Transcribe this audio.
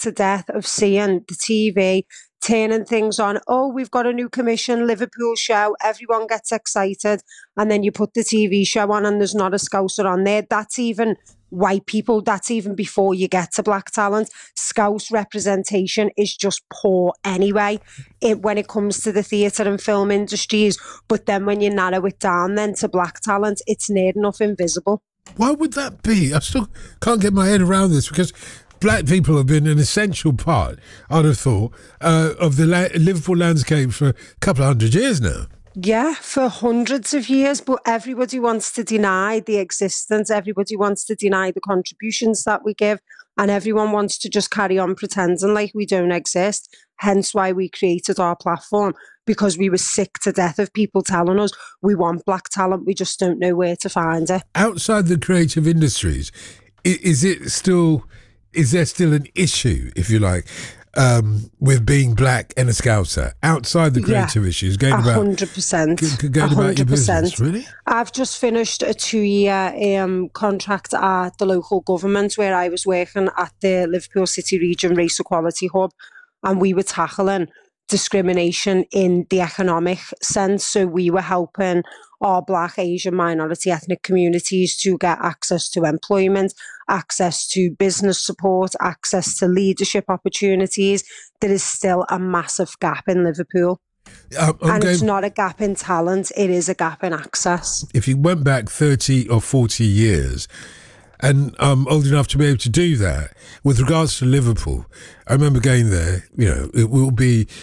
to death of seeing the TV, turning things on. Oh, we've got a new commission, Liverpool show. Everyone gets excited. And then you put the TV show on and there's not a Scouser on there. That's even white people. That's even before you get to black talent. Scouse representation is just poor anyway when it comes to the theatre and film industries. But then when you narrow it down then to black talent, it's near enough invisible. Why would that be? I still can't get my head around this, because black people have been an essential part, I'd have thought, of the Liverpool landscape for a couple of 100 years now. Yeah, for hundreds of years, but everybody wants to deny the existence. Everybody wants to deny the contributions that we give, and everyone wants to just carry on pretending like we don't exist. Hence why we created our platform, because we were sick to death of people telling us we want black talent, we just don't know where to find it. Outside the creative industries, is there still an issue, if you like, with being black and a Scouser outside the creative issues? 100%. Going about your business, really? I've just finished a 2-year contract at the local government where I was working at the Liverpool City Region Race Equality Hub, and we were tackling discrimination in the economic sense. So we were helping our black, Asian, minority ethnic communities to get access to employment, access to business support, access to leadership opportunities. There is still a massive gap in Liverpool. And it's not a gap in talent, it is a gap in access. If you went back 30 or 40 years, and I'm old enough to be able to do that. With regards to Liverpool, I remember going there, it will be